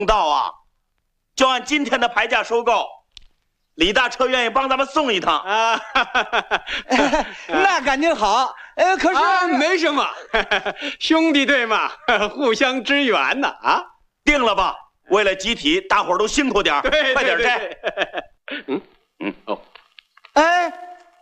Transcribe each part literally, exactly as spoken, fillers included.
到啊，就按今天的牌价收购。李大车愿意帮咱们送一趟啊， 那感情好。呃，可是、 啊、没什么，兄弟队嘛，互相支援呢啊。 定了吧，为了集体，大伙儿都辛苦点， 对， 快点摘。 嗯嗯哦， 哎，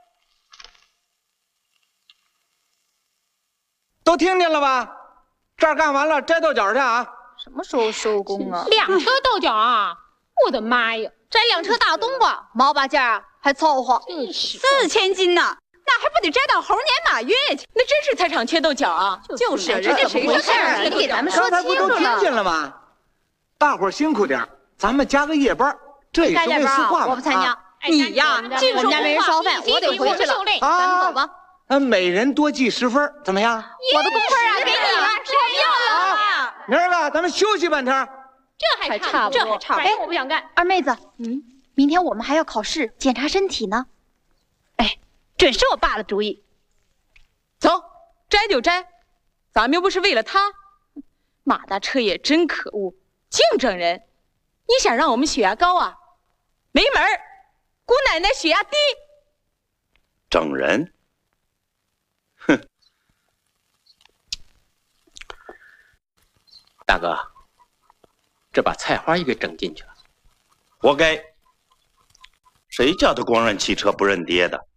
都听见了吧？这儿干完了，摘豆角去啊！ 什么时候收工啊？ 两车豆角啊！我的妈呀！ 摘两车大冬瓜，毛八件儿还凑合， 四千斤呢，那还不得摘到猴年马月去？那真是菜场缺豆角啊！就是，人家谁说菜你给咱们说刚才不都听见了吗？大伙儿辛苦点，咱们加个夜班，这也是为四化嘛。 我不参加。 你呀， 我们家没人烧饭，我得回去了。咱们走吧。 啊，每人多记十分，怎么样？ 我的工分啊，给你了， 谁要了？ 明儿个咱们休息半天。 这还差不多，这还差不多。哎，我不想干。 二妹子，嗯，明天我们还要考试，检查身体呢。 哎，准是我爸的主意。走，摘就摘，咱们又不是为了他。马大车也真可恶，净整人。你想让我们血压高啊？没门儿！姑奶奶血压低。 整人？哼！ 大哥。这把菜花也给整进去了， 活该！谁叫他光认汽车不认爹的？